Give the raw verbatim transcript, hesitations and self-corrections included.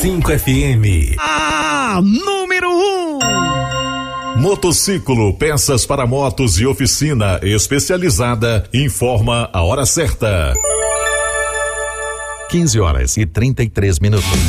cinco F M. Ah, número um. Motociclo, peças para motos e oficina especializada, informa a hora certa. quinze horas e trinta e três minutos.